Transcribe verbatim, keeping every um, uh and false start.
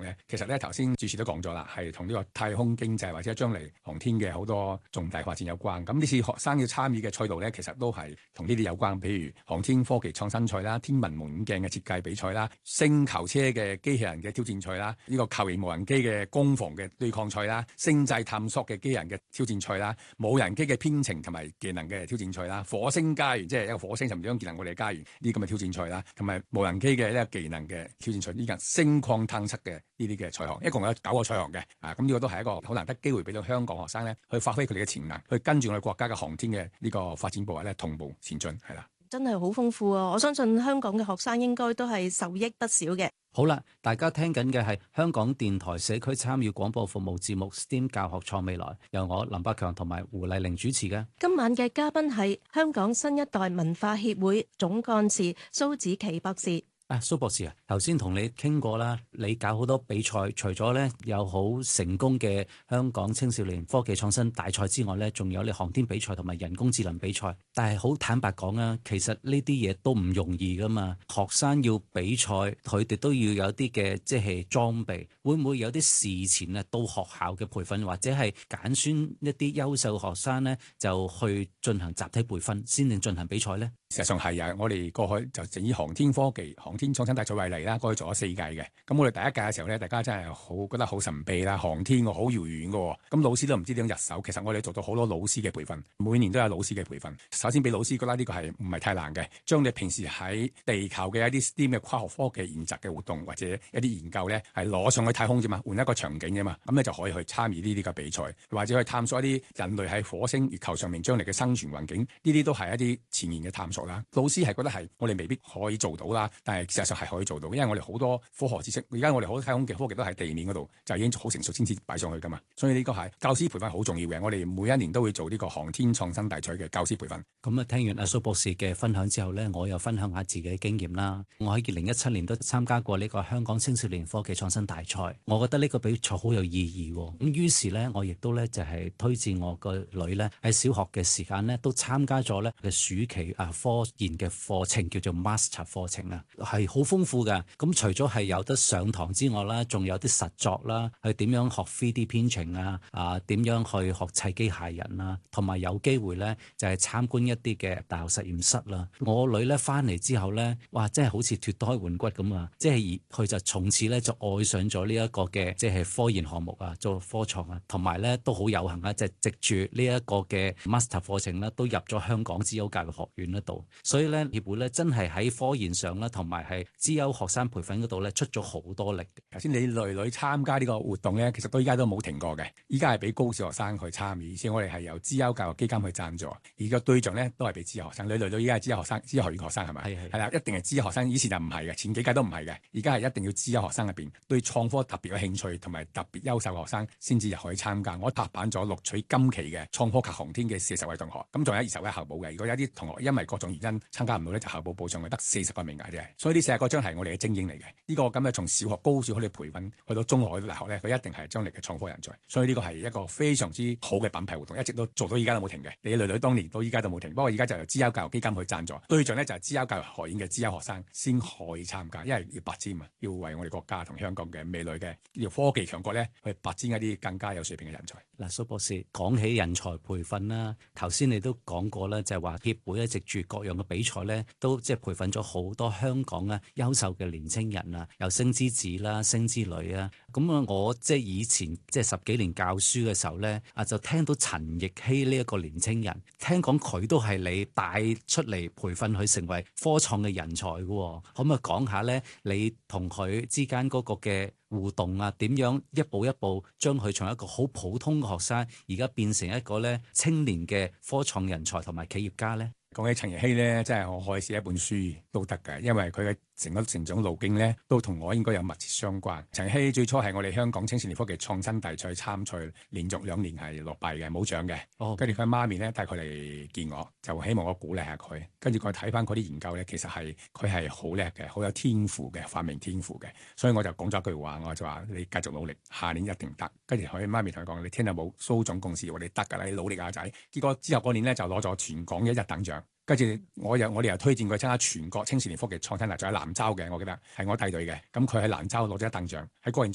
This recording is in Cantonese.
咧，其實咧頭先主持都講咗啦，係同呢個太空經濟或者將嚟航天嘅好多重大發展有關。咁呢次學生要參與嘅賽道咧，其實都係同呢啲有關，譬如航天科技創新賽啦、天文望遠鏡嘅設計比賽啦、星球車嘅機器人嘅挑戰賽啦、呢、這個球形無人機嘅攻防嘅對抗賽啦、星際探索嘅機人嘅挑戰賽啦、無人機嘅編程同埋技能嘅挑戰賽啦、火星家園即係一個火星甚至將技能我哋嘅家園呢咁嘅挑戰賽啦，同埋無人機嘅呢個技能嘅挑戰賽，呢個星礦探測嘅呢啲嘅賽項，一共有九個賽項嘅啊。咁呢個都係一個好難得機會俾到香港學生咧去發揮佢哋嘅潛能，去跟住我哋國家嘅航天嘅呢個發展步伐咧同步前進，係啦。 真係好豐富啊！我相信香港嘅學生應該都係受益不少嘅。 好啦，大家聽緊嘅係香港電台社區參與廣播服務節目 S T E M 教學創未來，由我林百強同埋胡麗玲主持嘅。 今晚嘅嘉賓係香港新一代文化協會總幹事蘇紫棋博士。 啊，蘇博士啊，頭先同你傾過啦，你搞好多比賽，除咗咧有好成功嘅香港青少年科技創新大賽之外咧，仲有你航天比賽同埋人工智能比賽。但係好坦白講啊，其實呢啲嘢都唔容易噶嘛。學生要比賽，佢哋都要有啲嘅即係裝備，會唔會有啲事前啊到學校嘅培訓，或者係揀選一啲優秀學生咧，就去進行集體培訓先至進行比賽咧？ 事實上係啊，我哋過去就以航天科技、航天創新大賽為例啦，過去做咗四屆嘅。咁我哋第一屆嘅時候咧，大家真係好覺得好神秘啦，航天喎好遙遠嘅，咁老師都唔知點樣入手。其實我哋做到好多老師嘅培訓，每年都有老師嘅培訓。首先俾老師覺得呢個係唔係太難嘅，將你平時喺地球嘅一啲 S T E M 嘅跨學科嘅研習嘅活動或者一啲研究咧，係攞上去太空啫嘛，換一個場景啫嘛，咁你就可以去參與呢啲嘅比賽，或者去探索一啲人類喺火星、月球上面將嚟嘅生存環境，呢啲都係一啲前沿嘅探索啦。老師係覺得係我哋未必可以做到啦，但係事實上係可以做到，因為我哋好多科學知識，而家我哋好多太空嘅科技都喺地面嗰度就已經好成熟先至擺上去噶嘛，所以呢個係教師培訓好重要嘅。我哋每一年都會做呢個航天創新大賽嘅教師培訓。 咁啊，聽完阿蘇博士嘅分享之後呢，我又分享下自己嘅經驗啦。我喺二零一七年都參加過呢個香港青少年科技創新大賽，我覺得呢個比賽好有意義喎。咁於是呢，我亦都呢就係推薦我個女呢喺小學嘅時間呢都參加咗呢嘅暑期啊科研嘅課程，叫做 Master 課程啊，係好豐富嘅。咁除咗係有得上堂之外啦，仲有啲實作啦，去點樣學 三 D 編程啊，啊點樣去學砌機械人啊，同埋有機會呢就係參觀一啲嘅大學實驗室啦。我女呢翻嚟之後呢，哇，真係好似脫胎換骨咁啊！即係佢就從此呢就愛上咗呢一個嘅即係科研項目啊，做科創啊，同埋呢都好有幸啊，即係藉住呢一個嘅 Master 課程呢，都入咗香港資優教育學院嗰度。所以呢協會呢真係喺科研上啦，同埋係資優學生培訓嗰度呢出咗好多力。 頭先你女女參加呢個活動呢，其實到依家都冇停過嘅。依家係俾高小學生去參與，而且我哋係由資優教育基金去贊助，而個對象呢都係俾資優學生。你女女依家係資優學生，資優學院學生係咪？係係係啦，一定係資優學生。以前就唔係嘅，前幾屆都唔係嘅，而家係一定要資優學生入邊對創科特別有興趣同埋特別優秀嘅學生先至入去參加。我拍板咗錄取今期嘅創科及航天嘅四十位同學，咁仲有二十位候補嘅。如果有啲同學因為各種原因參加唔到呢，就候補報上去得四十個名額啫。所以呢四十個將係我哋嘅精英嚟嘅。呢、這個咁嘅從小學、高小學去培訓去到中學、去到大學咧，佢一定係將嚟嘅創科人才。所以呢個係一個非常之好嘅品牌活動，一直都做到依家都冇停嘅。你女女當年到依家都冇停，不過而家就由資優教育基金去贊助，對象呢就係資優教育學院嘅資優學生先可以參加，因為要拔尖啊，要為我哋國家同香港嘅未來嘅呢個科技強國咧去拔尖一啲更加有水平嘅人才。 嗱，蘇博士講起人才培訓啦，頭先你都講過啦，就係話協會咧藉住各樣嘅比賽咧，都即係培訓咗好多香港啊優秀嘅年青人啊，有星之子啦、星之女啊。咁啊，我即係以前即係十幾年教書嘅時候咧，啊就聽到陳奕希呢一個年青人，聽講佢都係你帶出嚟培訓佢成為科創嘅人才嘅，可唔可以講下咧？你同佢之間嗰個嘅互動啊，點樣一步一步將佢從一個好普通嘅學生，而家變成一個咧青年嘅科創人才同埋企業家咧？ 講起陳奕希咧，真係我可以寫一本書都得㗎，因為佢嘅成個成長路徑咧，都同我應該有密切相關。陳奕希最初係我哋香港青少年科技創新大賽參賽，連續兩年係落敗嘅，冇獎嘅。哦，跟住佢媽咪咧帶佢嚟見我，就希望我鼓勵下佢。跟住佢睇翻嗰啲研究咧，其實係佢係好叻嘅，好有天賦嘅，發明天賦嘅。所以我就講咗一句話，我就話你繼續努力，下年一定得。跟住佢媽咪同佢講：你聽到冇？蘇總公司，我哋得㗎啦，你努力啊仔。結果之後嗰年咧就攞咗全港一一等獎。跟住我又我哋又推薦佢參加全國青少年科技創新大賽喺南州嘅，我記得係我帶隊嘅，咁佢喺南州攞咗一等獎，喺個人